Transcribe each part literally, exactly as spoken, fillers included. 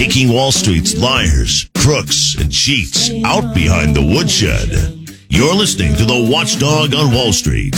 taking Wall Street's liars, crooks, and cheats out behind the woodshed. You're listening to the Watchdog on Wall Street.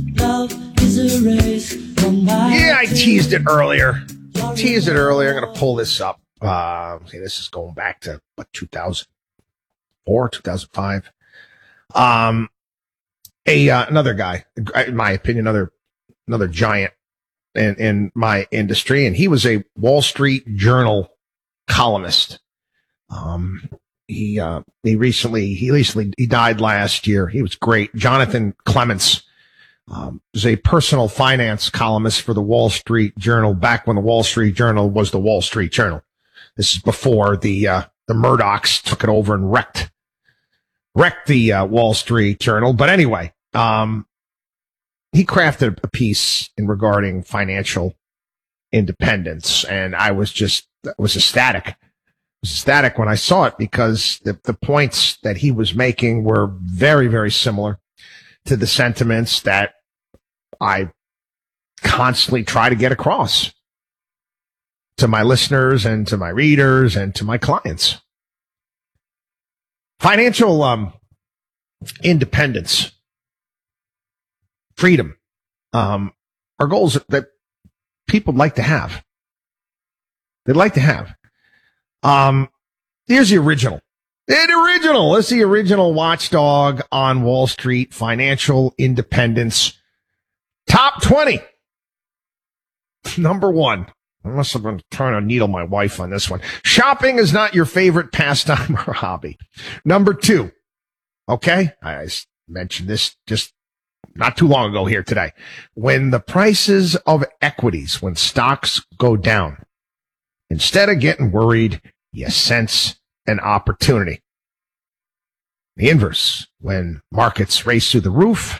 Yeah, I teased it earlier. Teased it earlier. I'm going to pull this up. Uh, see, this is going back to what, two thousand four, two thousand five. Um, a uh, another guy, in my opinion, another another giant in in my industry, and he was a Wall Street Journal columnist. Um, he uh, he recently he recently he died last year. He was great. Jonathan Clements um, was a personal finance columnist for the Wall Street Journal back when the Wall Street Journal was the Wall Street Journal. This is before the uh, the Murdochs took it over and wrecked wrecked the uh, Wall Street Journal. But anyway, um, he crafted a piece in regarding financial independence, and I was just I was ecstatic. I was ecstatic when I saw it because the the points that he was making were very, very similar to the sentiments that I constantly try to get across to my listeners and to my readers and to my clients. Financial um, independence, freedom, um, are goals that people like to have. They'd like to have. Um, here's the original. The original. Let's the original Watchdog on Wall Street financial independence top twenty. Number one. I must have been trying to needle my wife on this one. Shopping is not your favorite pastime or hobby. Number two. Okay. I mentioned this just not too long ago here today. When the prices of equities, when stocks go down, instead of getting worried, you sense an opportunity. The inverse, when markets race through the roof,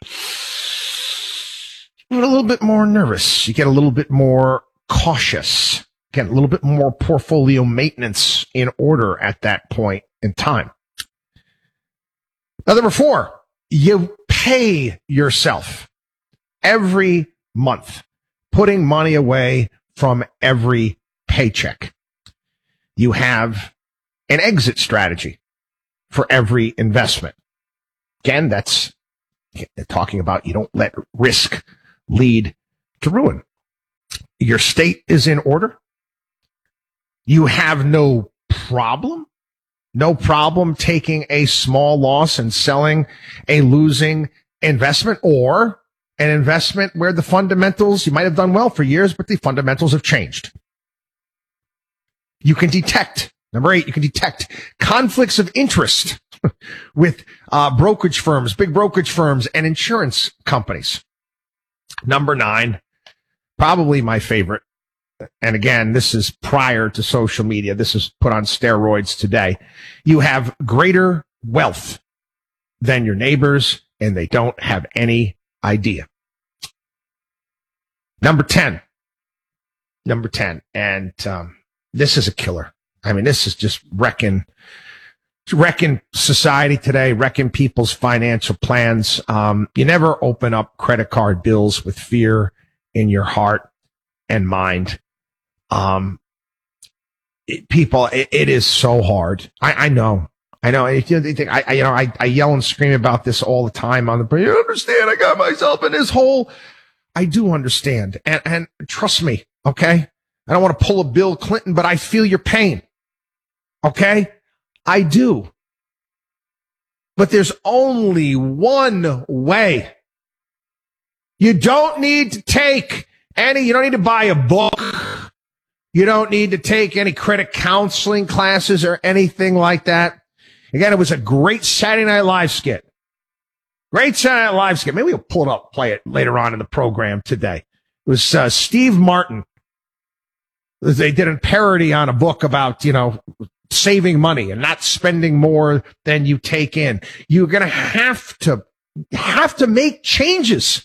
you get a little bit more nervous. You get a little bit more cautious. Get a little bit more portfolio maintenance in order at that point in time. Now, number four, you pay yourself every month, putting money away from every paycheck. You have an exit strategy for every investment. Again, that's talking about you don't let risk lead to ruin. Your state is in order. You have no problem, no problem taking a small loss and selling a losing investment, or an investment where the fundamentals, you might have done well for years, but the fundamentals have changed. You can detect, number eight, you can detect conflicts of interest with uh, brokerage firms, big brokerage firms, and insurance companies. Number nine, probably my favorite, and again, this is prior to social media. This is put on steroids today. You have greater wealth than your neighbors, and they don't have any idea. Number ten. Number ten, and um, this is a killer. I mean, this is just wrecking, wrecking society today, wrecking people's financial plans. Um, you never open up credit card bills with fear in your heart and mind. Um, it, people, it, it is so hard. I, I know. I know. I, I, you know, I, I yell and scream about this all the time on the, you understand, I got myself in this hole. I do understand. And, and trust me, okay? I don't want to pull a Bill Clinton, but I feel your pain. Okay? I do. But there's only one way. You don't need to take any, you don't need to buy a book. You don't need to take any credit counseling classes or anything like that. Again, it was a great Saturday Night Live skit. Great Saturday Night Live skit. Maybe we'll pull it up, play it later on in the program today. It was uh, Steve Martin. They did a parody on a book about, you know, saving money and not spending more than you take in. You're going to have to have to make changes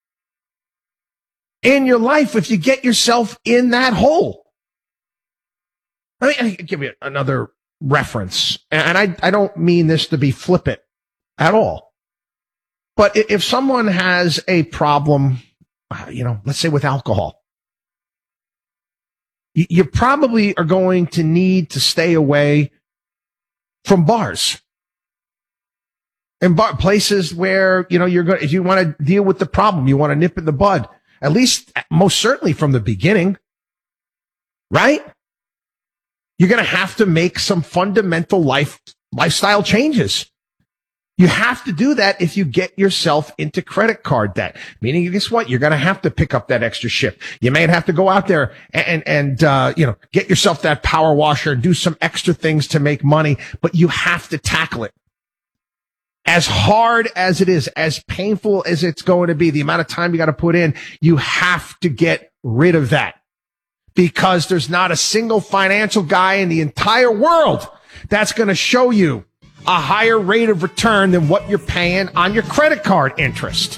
in your life if you get yourself in that hole. Let me give you another reference, and I, I don't mean this to be flippant at all. But if someone has a problem, you know, let's say with alcohol, you, you probably are going to need to stay away from bars and bar places where, you know, you're going, if you want to deal with the problem, you want to nip in the bud, at least most certainly from the beginning, right? You're going to have to make some fundamental life lifestyle changes. You have to do that if you get yourself into credit card debt. Meaning, guess what? You're going to have to pick up that extra shift. You may have to go out there and, and, uh, you know, get yourself that power washer and do some extra things to make money, but you have to tackle it. As hard as it is, as painful as it's going to be, the amount of time you got to put in, you have to get rid of that, because there's not a single financial guy in the entire world that's going to show you a higher rate of return than what you're paying on your credit card interest.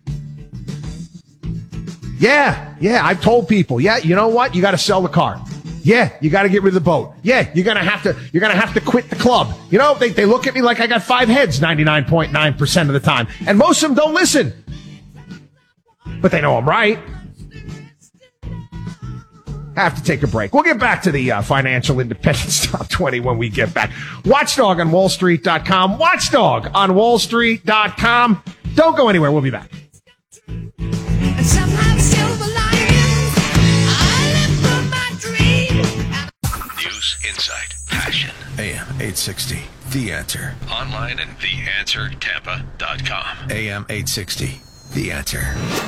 Yeah, yeah, I've told people, yeah, you know what? You got to sell the car. Yeah, you got to get rid of the boat. Yeah, you're going to have to, you're going to have to quit the club. You know, they, they look at me like I got five heads ninety-nine point nine percent of the time. And most of them don't listen. But they know I'm right. Have to take a break. We'll get back to the uh, financial independence top twenty when we get back. Watchdog on wall street dot com. Watchdog on wall street dot com. Don't go anywhere. We'll be back. News, insight, passion. A M eight sixty. The Answer. Online at the answer tampa dot com. A M eight sixty. The Answer.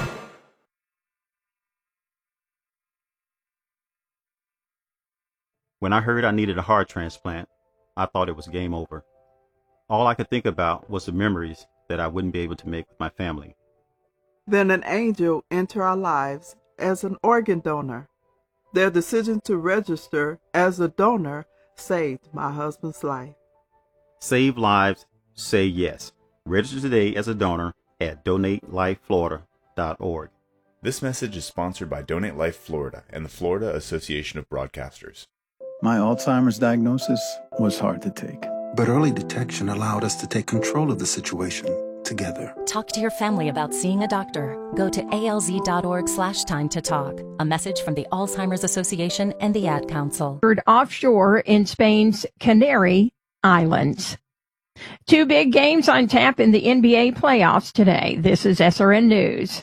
When I heard I needed a heart transplant, I thought it was game over. All I could think about was the memories that I wouldn't be able to make with my family. Then an angel entered our lives as an organ donor. Their decision to register as a donor saved my husband's life. Save lives, say yes. Register today as a donor at donate life florida dot org. This message is sponsored by Donate Life Florida and the Florida Association of Broadcasters. My Alzheimer's diagnosis was hard to take. But early detection allowed us to take control of the situation together. Talk to your family about seeing a doctor. Go to alz.org slash time to talk. A message from the Alzheimer's Association and the Ad Council. Offshore in Spain's Canary Islands. Two big games on tap in the N B A playoffs today. This is S R N News.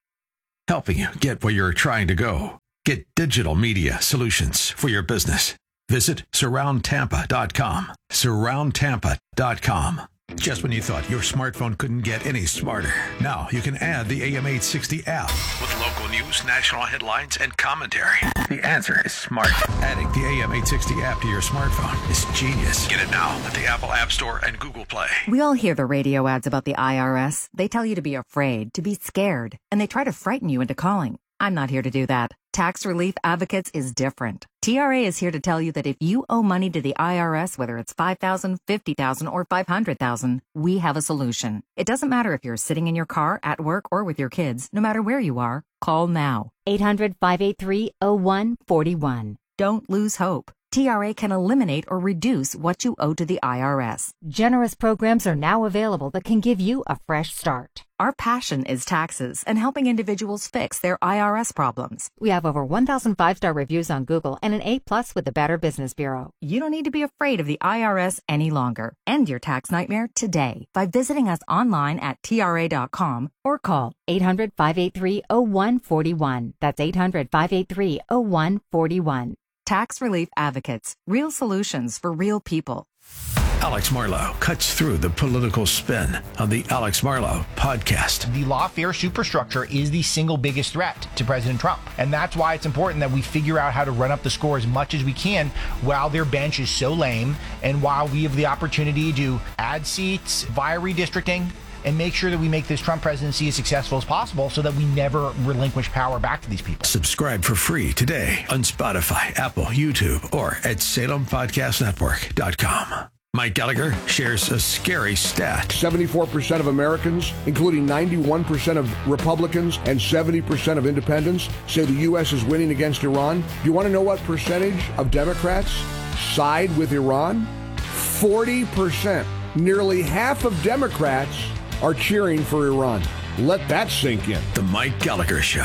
Helping you get where you're trying to go. Get digital media solutions for your business. Visit surround tampa dot com. surround tampa dot com. Just when you thought your smartphone couldn't get any smarter, now you can add the A M eight sixty app with local news, national headlines, and commentary. The Answer is smart. Adding the A M eight sixty app to your smartphone is genius. Get it now at the Apple App Store and Google Play. We all hear the radio ads about the I R S. They tell you to be afraid, to be scared, and they try to frighten you into calling. I'm not here to do that. Tax Relief Advocates is different. T R A is here to tell you that if you owe money to the I R S, whether it's five thousand dollars, fifty thousand dollars, or five hundred thousand dollars, we have a solution. It doesn't matter if you're sitting in your car, at work, or with your kids. No matter where you are, call now. eight hundred, five eight three, oh one four one. Don't lose hope. T R A can eliminate or reduce what you owe to the I R S. Generous programs are now available that can give you a fresh start. Our passion is taxes and helping individuals fix their I R S problems. We have over one thousand five-star reviews on Google and an A plus with the Better Business Bureau. You don't need to be afraid of the I R S any longer. End your tax nightmare today by visiting us online at T R A dot com or call eight hundred, five eight three, oh one four one. That's eight hundred, five eight three, oh one four one. Tax Relief Advocates. Real solutions for real people. Alex Marlow cuts through the political spin on the Alex Marlow podcast. The lawfare superstructure is the single biggest threat to President Trump. And that's why it's important that we figure out how to run up the score as much as we can while their bench is so lame and while we have the opportunity to add seats via redistricting and make sure that we make this Trump presidency as successful as possible so that we never relinquish power back to these people. Subscribe for free today on Spotify, Apple, YouTube, or at salem podcast network dot com. Mike Gallagher shares a scary stat. seventy-four percent of Americans, including ninety-one percent of Republicans and seventy percent of independents, say the U S is winning against Iran. Do you want to know what percentage of Democrats side with Iran? forty percent. Nearly half of Democrats are cheering for Iran. Let that sink in. The Mike Gallagher Show.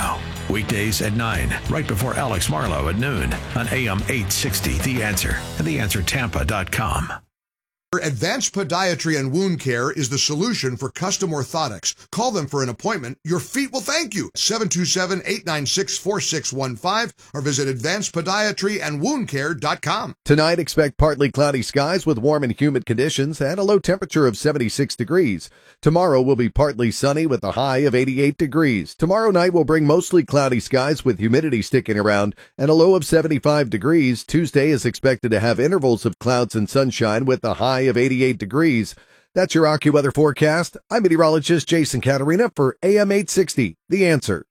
Weekdays at nine, right before Alex Marlowe at noon on A M eight sixty The Answer and the answer tampa dot com. Advanced Podiatry and Wound Care is the solution for custom orthotics. Call them for an appointment. Your feet will thank you. seven two seven, eight nine six, four six one five or visit advanced podiatry and wound care dot com. Tonight, expect partly cloudy skies with warm and humid conditions and a low temperature of seventy-six degrees. Tomorrow will be partly sunny with a high of eighty-eight degrees. Tomorrow night will bring mostly cloudy skies with humidity sticking around and a low of seventy-five degrees. Tuesday is expected to have intervals of clouds and sunshine with a high of eighty-eight degrees. That's your AccuWeather forecast. I'm meteorologist Jason Caterina for A M eight sixty, The Answer.